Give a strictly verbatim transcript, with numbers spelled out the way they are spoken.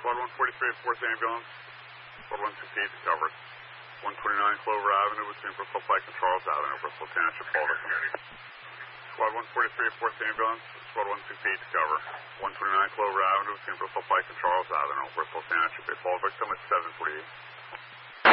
Squad one forty-three, fourth Ambulance. Squad one sixty-eight to cover. one twenty-nine Clover Avenue between Bristol Pike and Charles Avenue, Bristol Township, Fall Victim. Squad one forty-three, fourth Ambulance. Squad one sixty-eight to cover. one twenty-nine Clover Avenue between Bristol Pike and Charles Avenue, Bristol Township. A fall victim at seven forty-eight.